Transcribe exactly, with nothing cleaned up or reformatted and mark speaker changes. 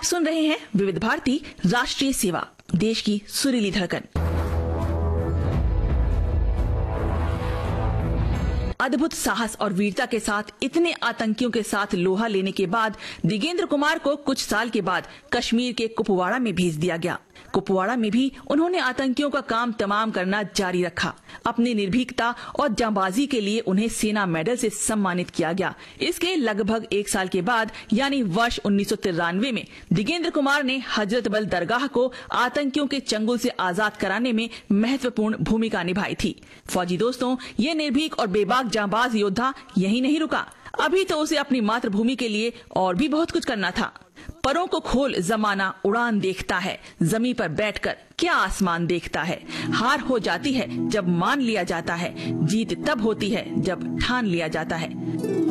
Speaker 1: आप सुन रहे हैं विविध भारती राष्ट्रीय सेवा, देश की सुरीली धड़कन। अद्भुत साहस और वीरता के साथ इतने आतंकियों के साथ लोहा लेने के बाद दिगेंद्र कुमार को कुछ साल के बाद कश्मीर के कुपवाड़ा में भेज दिया गया। कुपवाड़ा में भी उन्होंने आतंकियों का काम तमाम करना जारी रखा। अपनी निर्भीकता और जांबाजी के लिए उन्हें सेना मेडल से सम्मानित किया गया। इसके लगभग एक साल के बाद यानी वर्ष उन्नीस सौ तिरानवे में दिगेंद्र कुमार ने हजरत बल दरगाह को आतंकियों के चंगुल से आजाद कराने में महत्वपूर्ण भूमिका निभाई थी। फौजी दोस्तों, ये निर्भीक और बेबाक जांबाज योद्धा यही नहीं रुका, अभी तो उसे अपनी मातृभूमि के लिए और भी बहुत कुछ करना था। परों को खोल जमाना उड़ान देखता है, जमीन पर बैठकर क्या आसमान देखता है। हार हो जाती है जब मान लिया जाता है, जीत तब होती है जब ठान लिया जाता है।